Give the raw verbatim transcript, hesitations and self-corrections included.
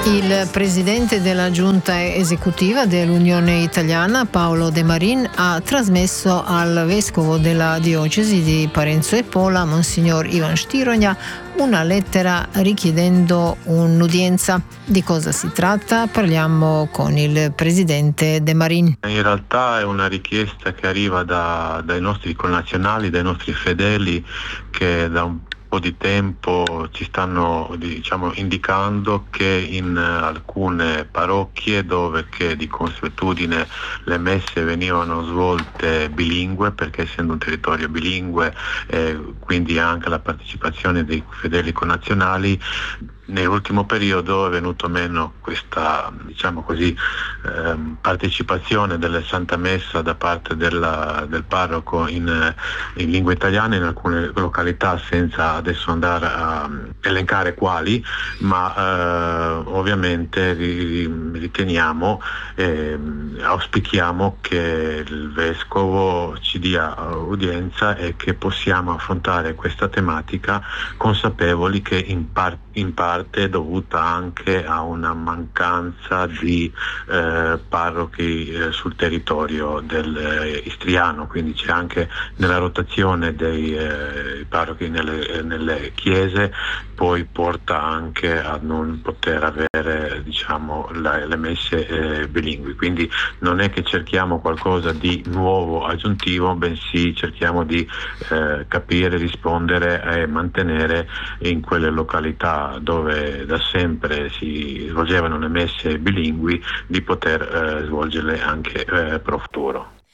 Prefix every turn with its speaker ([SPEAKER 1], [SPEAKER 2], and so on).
[SPEAKER 1] Il presidente della giunta esecutiva dell'Unione Italiana, Paolo De Marin, ha trasmesso al vescovo della diocesi di Parenzo e Pola, Monsignor Ivan Stironja, una lettera richiedendo un'udienza. Di cosa si tratta? Parliamo con il presidente De Marin.
[SPEAKER 2] In realtà è una richiesta che arriva da, dai nostri connazionali, dai nostri fedeli, che da un po' di tempo ci stanno, diciamo, indicando che in alcune parrocchie dove che di consuetudine le messe venivano svolte bilingue, perché essendo un territorio bilingue eh, quindi anche la partecipazione dei fedeli connazionali, nell'ultimo periodo è venuto meno questa, diciamo così, ehm, partecipazione della Santa Messa da parte della, del parroco in, in lingua italiana in alcune località, senza adesso andare a elencare quali, ma eh, ovviamente riteniamo e auspichiamo che il vescovo ci dia udienza e che possiamo affrontare questa tematica consapevoli che in parte in parte è dovuta anche a una mancanza di eh, parrochi eh, sul territorio del eh, istriano, quindi c'è anche nella rotazione dei eh, parrochi nelle, nelle chiese, poi porta anche a non poter avere, diciamo, la, le messe eh, bilingui. Quindi non è che cerchiamo qualcosa di nuovo, aggiuntivo, bensì cerchiamo di eh, capire, rispondere e mantenere in quelle località dove da sempre si svolgevano le messe bilingui, di poter eh, svolgerle anche eh, pro futuro.